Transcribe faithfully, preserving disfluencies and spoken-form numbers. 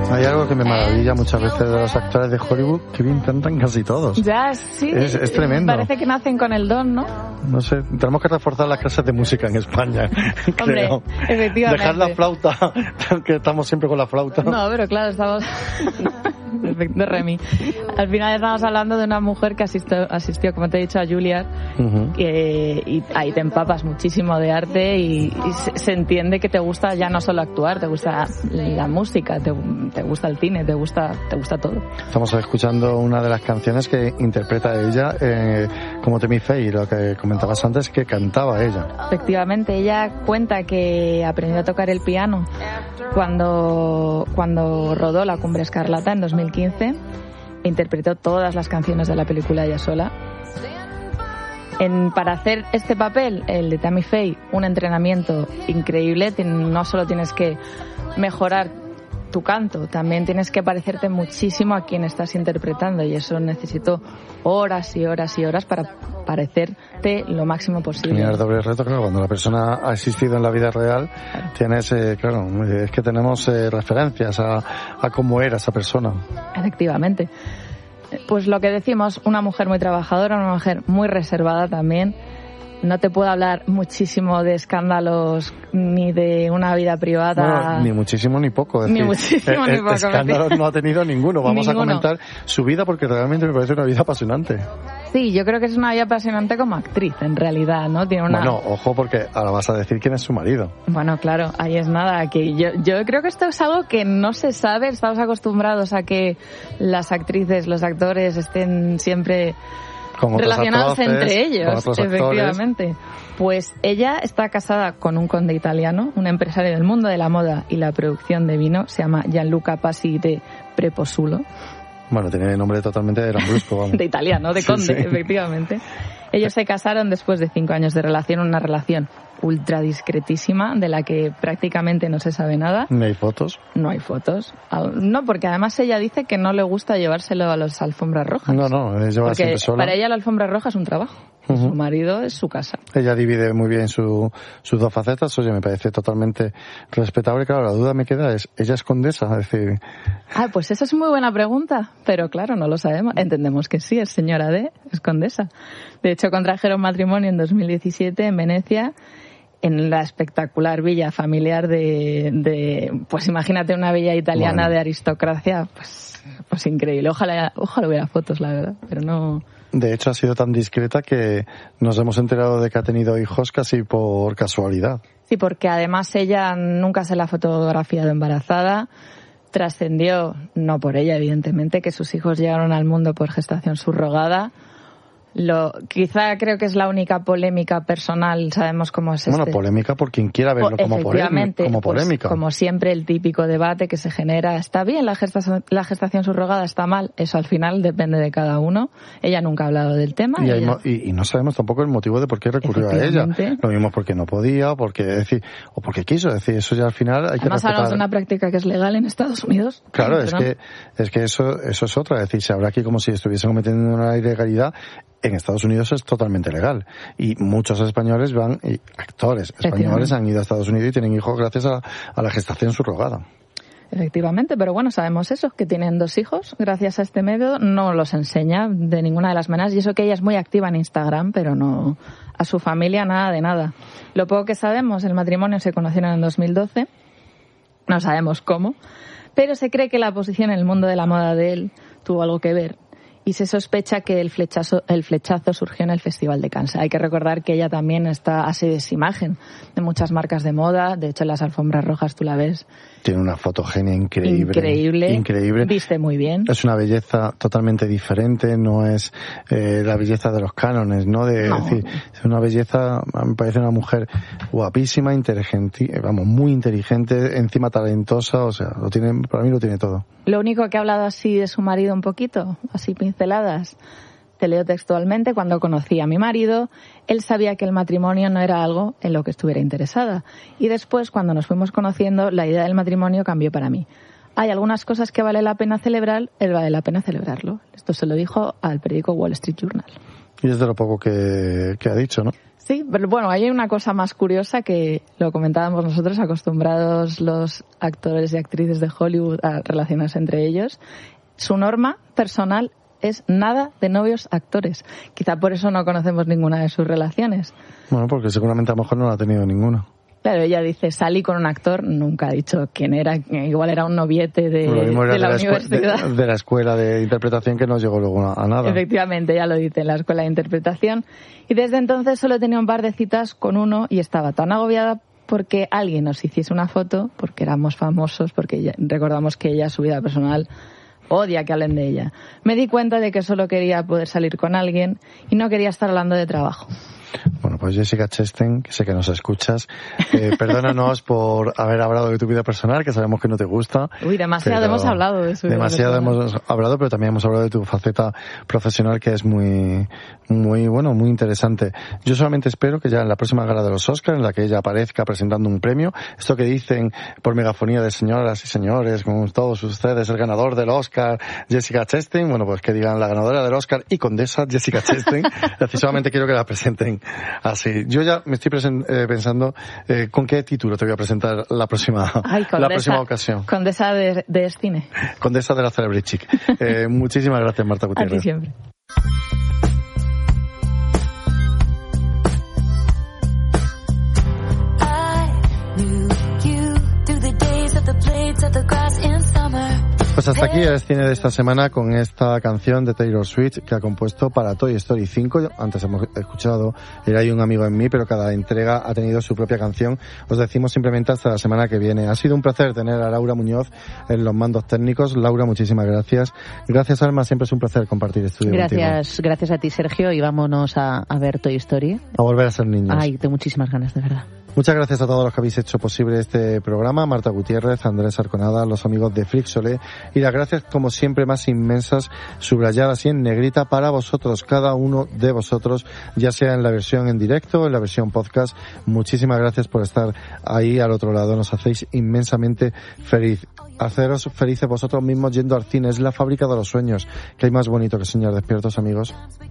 Hay algo que me maravilla muchas veces de los actores de Hollywood, que bien cantan casi todos. Ya, sí. Es, es tremendo. Parece que nacen con el don, ¿no? No sé, tenemos que reforzar las clases de música en España, creo. Hombre, efectivamente. Dejar la flauta, que estamos siempre con la flauta. No, pero claro, estamos... Perfecto, Remy. Al final estamos hablando de una mujer que asistió, asistió como te he dicho, a Juilliard, uh-huh. que, y ahí te empapas muchísimo de arte y, y se, se entiende que te gusta ya no solo actuar, te gusta la música, te, te gusta el cine, te gusta, te gusta todo. Estamos escuchando una de las canciones que interpreta ella eh, como Tammy Faye, lo que comentabas antes, que cantaba ella. Efectivamente, ella cuenta que aprendió a tocar el piano cuando, cuando rodó La Cumbre Escarlata en dos mil quince e interpretó todas las canciones de la película ella sola. En, para hacer este papel, el de Tammy Faye, un entrenamiento increíble. No solo tienes que mejorar tu canto, también tienes que parecerte muchísimo a quien estás interpretando, y eso necesito horas y horas y horas para parecerte lo máximo posible. Tenía el doble reto, claro, cuando la persona ha existido en la vida real, claro. tienes, eh, claro, es que tenemos eh, referencias a, a cómo era esa persona. Efectivamente. Pues lo que decimos, una mujer muy trabajadora, una mujer muy reservada también. No te puedo hablar muchísimo de escándalos ni de una vida privada. No, ni muchísimo ni poco. Es ni decir, muchísimo eh, ni poco. Escándalos no ha tenido ninguno. Vamos ninguno. a comentar su vida porque realmente me parece una vida apasionante. Sí, yo creo que es una vida apasionante como actriz, en realidad, ¿no? Tiene una... Bueno, ojo, porque ahora vas a decir quién es su marido. Bueno, claro, ahí es nada. Que yo, yo creo que esto es algo que no se sabe. Estamos acostumbrados a que las actrices, los actores estén siempre... relacionados atroces, entre ellos, efectivamente. Pues ella está casada con un conde italiano, un empresario del mundo de la moda y la producción de vino, se llama Gianluca Pasi de Preposulo. Bueno, tiene nombre totalmente de lambrusco, vamos. De italiano, de conde, sí, sí. Efectivamente. Ellos se casaron después de cinco años de relación, una relación ultra discretísima, de la que prácticamente no se sabe nada. ¿No hay fotos? No hay fotos. No, porque además ella dice que no le gusta llevárselo a las alfombras rojas. No, no, ella va siempre sola. Para ella la alfombra roja es un trabajo. Uh-huh. Su marido es su casa. Ella divide muy bien su, sus dos facetas. Oye, me parece totalmente respetable. Claro, la duda me queda es, ¿ella es condesa? Es decir... Ah, pues esa es muy buena pregunta. Pero claro, no lo sabemos. Entendemos que sí, es señora D, es condesa. De hecho, contrajeron matrimonio en dos mil diecisiete en Venecia, en la espectacular villa familiar de, de pues imagínate una villa italiana bueno. de aristocracia, pues, pues increíble. Ojalá, ojalá hubiera fotos, la verdad, pero no... De hecho, ha sido tan discreta que nos hemos enterado de que ha tenido hijos casi por casualidad. Sí, porque además ella nunca se la ha fotografiado embarazada. Trascendió, no por ella, evidentemente, que sus hijos llegaron al mundo por gestación subrogada. Lo, quizá creo que es la única polémica personal, sabemos cómo es bueno, este. Bueno, polémica por quien quiera verlo como, efectivamente, como polémica. Pues, como siempre, el típico debate que se genera, ¿está bien la gestación, la gestación subrogada? ¿Está mal? Eso al final depende de cada uno. Ella nunca ha hablado del tema. Y, ella... y, y no sabemos tampoco el motivo de por qué recurrió a ella. Lo mismo porque no podía, porque decir, o porque quiso. Es decir, eso ya al final hay Además, que respetar. hablamos de una práctica que es legal en Estados Unidos. Claro, Ay, es que, es que eso, eso es otra. Es decir, se habla aquí como si estuviesen cometiendo una ilegalidad. En Estados Unidos es totalmente legal y muchos españoles van, y actores españoles han ido a Estados Unidos y tienen hijos gracias a, a la gestación subrogada. Efectivamente, pero bueno, sabemos eso, que tienen dos hijos gracias a este método, no los enseña de ninguna de las maneras, y eso que ella es muy activa en Instagram, pero no a su familia nada de nada. Lo poco que sabemos, el matrimonio se conocieron en dos mil doce, no sabemos cómo, pero se cree que la posición en el mundo de la moda de él tuvo algo que ver. Y se sospecha que el flechazo, el flechazo surgió en el Festival de Cannes. Hay que recordar que ella también está así de imagen de muchas marcas de moda. De hecho, en las alfombras rojas tú la ves. Tiene una fotogenia increíble. Increíble. Increíble. Viste muy bien. Es una belleza totalmente diferente. No es eh, la belleza de los cánones, ¿no? De, no. decir, es una belleza, me parece una mujer guapísima, inteligente, vamos, muy inteligente, encima talentosa. O sea, lo tiene, para mí lo tiene todo. Lo único que ha hablado así de su marido un poquito, así pinceladas, te leo textualmente: cuando conocí a mi marido, él sabía que el matrimonio no era algo en lo que estuviera interesada. Y después, cuando nos fuimos conociendo, la idea del matrimonio cambió para mí. Hay algunas cosas que vale la pena celebrar, él vale la pena celebrarlo. Esto se lo dijo al periódico Wall Street Journal. Y es de lo poco que, que ha dicho, ¿no? Sí, pero bueno, hay una cosa más curiosa que lo comentábamos nosotros, acostumbrados los actores y actrices de Hollywood a relacionarse entre ellos. Su norma personal es nada de novios actores. Quizá por eso no conocemos ninguna de sus relaciones. Bueno, porque seguramente a lo mejor no la ha tenido ninguno. Claro, ella dice, salí con un actor, nunca ha dicho quién era, igual era un noviete de, de la, de la universidad. Escu- de, de la escuela de interpretación que no llegó luego a nada. Efectivamente, ya lo dice, en la escuela de interpretación. Y desde entonces solo tenía un par de citas con uno y estaba tan agobiada porque alguien nos hiciese una foto, porque éramos famosos, porque ella, recordamos que ella, su vida personal, odia que hablen de ella. Me di cuenta de que solo quería poder salir con alguien y no quería estar hablando de trabajo. Bueno, pues Jessica Chastain, que sé que nos escuchas, eh, perdónanos por haber hablado de tu vida personal, que sabemos que no te gusta. Uy, demasiado hemos hablado de su vida Demasiado personal. hemos hablado, pero también hemos hablado de tu faceta profesional, que es muy, muy, bueno, muy interesante. Yo solamente espero que ya en la próxima gala de los Oscars, en la que ella aparezca presentando un premio, esto que dicen por megafonía de señoras y señores, con todos ustedes, el ganador del Oscar, Jessica Chastain, bueno, pues que digan la ganadora del Oscar y condesa Jessica Chastain, precisamente quiero que la presenten así. Yo ya me estoy presen- eh, pensando eh, con qué título te voy a presentar la próxima, Ay, condesa, la próxima ocasión. Condesa de, de cine. Condesa de la Celebrity Chic. Eh, muchísimas gracias, Marta Gutiérrez. A ti siempre. Pues hasta aquí el cine de esta semana con esta canción de Taylor Swift que ha compuesto para Toy Story cinco. Antes hemos escuchado Era hay un amigo en mí, pero cada entrega ha tenido su propia canción. Os decimos simplemente hasta la semana que viene. Ha sido un placer tener a Laura Muñoz en los mandos técnicos. Laura, muchísimas gracias. Gracias, Alma. Siempre es un placer compartir estudio Gracias, contigo. gracias a ti, Sergio, y vámonos a, a ver Toy Story. A volver a ser niños. Ay, tengo muchísimas ganas, de verdad. Muchas gracias a todos los que habéis hecho posible este programa, Marta Gutiérrez, Andrés Arconada, los amigos de Flixolé, y las gracias como siempre más inmensas, subrayadas y en negrita para vosotros, cada uno de vosotros, ya sea en la versión en directo, en la versión podcast. Muchísimas gracias por estar ahí al otro lado, nos hacéis inmensamente feliz. Haceros felices vosotros mismos yendo al cine, es la fábrica de los sueños, que hay más bonito que soñar despiertos, amigos.